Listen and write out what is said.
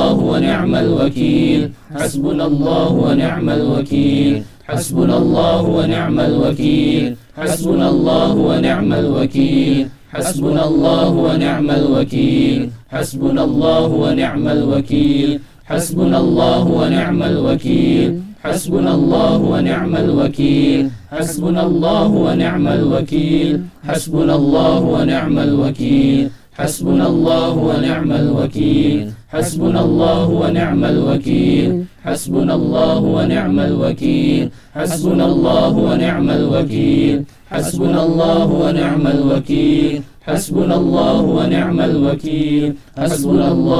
الله ونعم الوكيل حسبنا الله ونعم الوكيل حسبنا الله ونعم الوكيل حسبنا الله ونعم الوكيل حسبنا الله ونعم الوكيل حسبنا الله ونعم الوكيل حسبنا الله ونعم الوكيل حسبنا الله ونعم الوكيل حسبنا الله ونعم الوكيل حسبنا الله ونعم الوكيل حسبنا الله ونعم الوكيل حسبنا الله ونعم الوكيل حسبنا الله ونعم الوكيل حسبنا الله ونعم الوكيل حسبنا الله ونعم الوكيل حسبنا الله ونعم الوكيل حسبنا الله